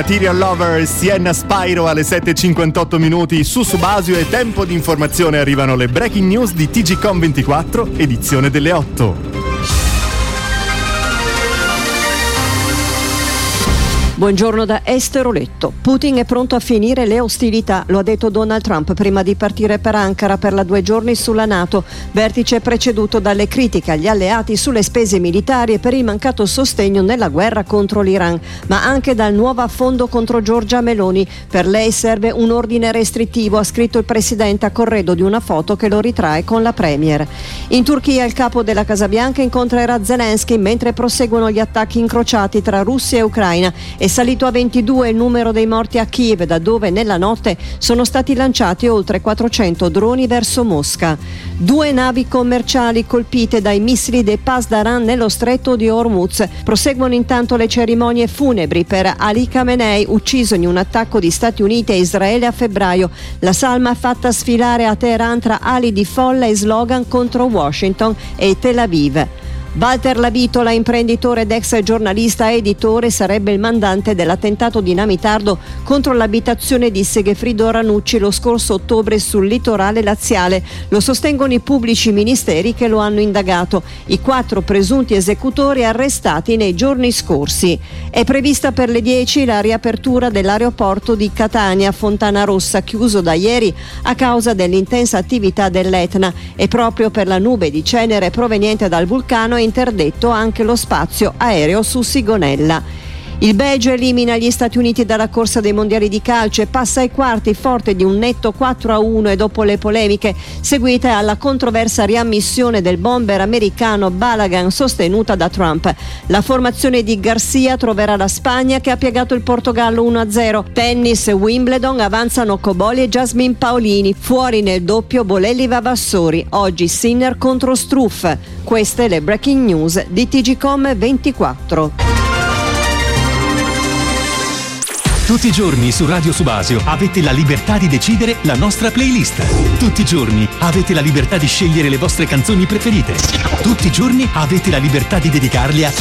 Material Lover, Sienna Spyro alle 7:58 minuti su Subasio e Tempo di Informazione. Arrivano le breaking news di TGcom24, edizione delle 8. Buongiorno da Estero Letto. Putin è pronto a finire le ostilità, lo ha detto Donald Trump prima di partire per Ankara per la 2 giorni sulla NATO. Vertice preceduto dalle critiche agli alleati sulle spese militari e per il mancato sostegno nella guerra contro l'Iran, ma anche dal nuovo affondo contro Giorgia Meloni. Per lei serve un ordine restrittivo, ha scritto il presidente a corredo di una foto che lo ritrae con la premier. In Turchia il capo della Casa Bianca incontrerà Zelensky mentre proseguono gli attacchi incrociati tra Russia e Ucraina. È salito a 22 il numero dei morti a Kiev, da dove nella notte sono stati lanciati oltre 400 droni verso Mosca. 2 navi commerciali colpite dai missili dei Pasdaran nello stretto di Hormuz. Proseguono intanto le cerimonie funebri per Ali Khamenei, ucciso in un attacco di Stati Uniti e Israele a febbraio. La salma fatta sfilare a Teheran tra ali di folla e slogan contro Washington e Tel Aviv. Walter Lavitola, imprenditore ed ex giornalista editore, sarebbe il mandante dell'attentato dinamitardo contro l'abitazione di Segefrido Ranucci lo scorso ottobre sul litorale laziale. Lo sostengono i pubblici ministeri che lo hanno indagato. I 4 presunti esecutori arrestati nei giorni scorsi. È prevista per le 10 la riapertura dell'aeroporto di Catania Fontana Rossa, chiuso da ieri a causa dell'intensa attività dell'Etna, e proprio per la nube di cenere proveniente dal vulcano interdetto anche lo spazio aereo su Sigonella. Il Belgio elimina gli Stati Uniti dalla corsa dei mondiali di calcio e passa ai quarti forte di un netto 4-1 e dopo le polemiche seguite alla controversa riammissione del bomber americano Balagan sostenuta da Trump. La formazione di Garcia troverà la Spagna che ha piegato il Portogallo 1-0. Tennis, Wimbledon, avanzano Cobolli e Jasmine Paolini, fuori nel doppio Bolelli Vavassori. Oggi Sinner contro Struff. Queste le breaking news di TGcom24. Tutti i giorni su Radio Subasio avete la libertà di decidere la nostra playlist. Tutti i giorni avete la libertà di scegliere le vostre canzoni preferite. Tutti i giorni avete la libertà di dedicarle a